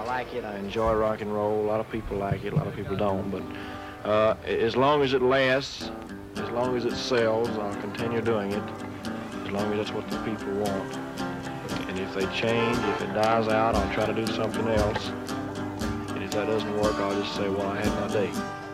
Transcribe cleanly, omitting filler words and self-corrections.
like it. I enjoy rock and roll. A lot of people like it. A lot of people don't. But as long as it lasts, as long as it sells, I'll continue doing it. As long as that's what the people want. And if they change, if it dies out, I'll try to do something else. And if that doesn't work, I'll just say, well, I had my day.